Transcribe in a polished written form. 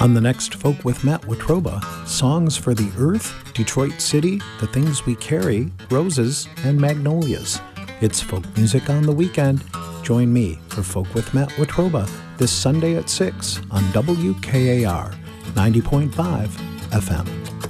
On the next Folk with Matt Watroba, songs for the earth, Detroit City, the things we carry, roses, and magnolias. It's folk music on the weekend. Join me for Folk with Matt Watroba this Sunday at 6 on WKAR 90.5 FM.